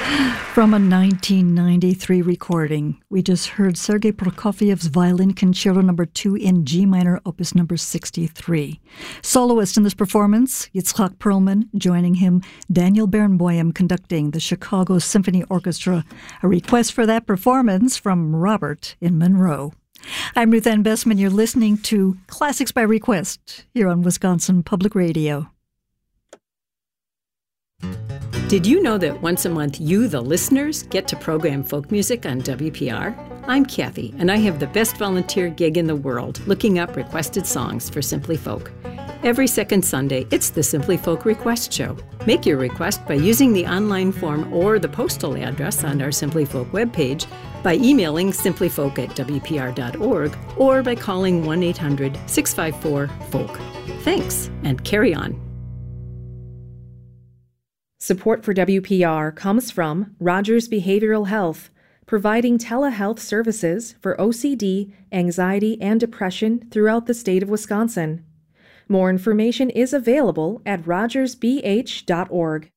From a 1993 recording, we just heard Sergei Prokofiev's Violin Concerto No. 2 in G minor, opus No. 63. Soloist in this performance, Yitzhak Perlman, joining him, Daniel Barenboim conducting the Chicago Symphony Orchestra. A request for that performance from Robert in Monroe. I'm Ruth Ann Bessman. You're listening to Classics by Request here on Wisconsin Public Radio. Did you know that once a month you, the listeners, get to program folk music on WPR? I'm Kathy, and I have the best volunteer gig in the world, looking up requested songs for Simply Folk. Every second Sunday, it's the Simply Folk Request Show. Make your request by using the online form or the postal address on our Simply Folk webpage, by emailing simplyfolk@wpr.org, or by calling 1-800-654-FOLK. Thanks, and carry on. Support for WPR comes from Rogers Behavioral Health, providing telehealth services for OCD, anxiety, and depression throughout the state of Wisconsin. More information is available at rogersbh.org.